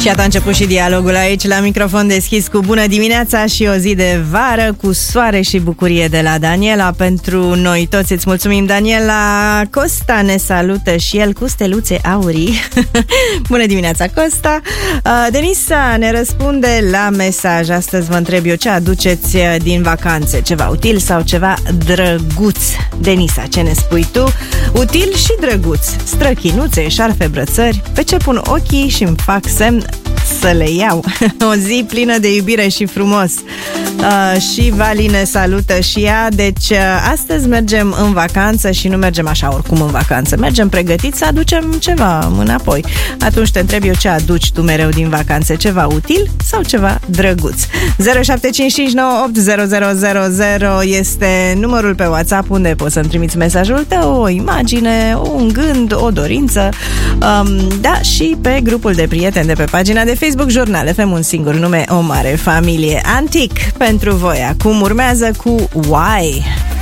Și iată a început și dialogul aici la microfon deschis cu bună dimineața și o zi de vară cu soare și bucurie de la Daniela pentru noi toți. Îți mulțumim, Daniela. Costa ne salută și el cu steluțe aurii. Bună dimineața, Costa. Denisa ne răspunde la mesaj. Astăzi vă întreb eu ce aduceți din vacanțe, ceva util sau ceva drăguț. Denisa, ce ne spui tu? Util și drăguț. Străchinuțe, șarfe, brățări. Pe ce pun ochii și îmi fac semn să le iau. O zi plină de iubire și frumos. Și Vali ne salută și ea. Deci astăzi mergem în vacanță și nu mergem așa oricum în vacanță. Mergem pregătiți să aducem ceva înapoi. Atunci te întreb eu ce aduci tu mereu din vacanțe, ceva util sau ceva drăguț. 0755980000 este numărul pe WhatsApp unde poți să-mi trimiți mesajul tău, o imagine, un gând, o dorință. Da, și pe grupul de prieteni de pe pagina de Facebook Jurnal FM, un singur nume, o mare familie. Antic pentru voi. Acum urmează cu Why.